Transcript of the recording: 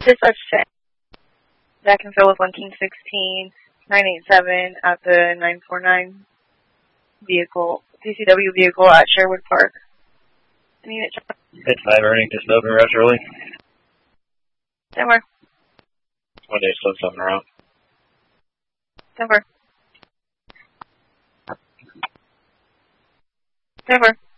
Dispatch 10. Zach and Phil with 1 King 16, 987 at the 949 vehicle, CCW vehicle at Sherwood Park. Unit check. Hit 5 earning, just open rush early. Denver. 1 day slow 7 around. Denver. Denver.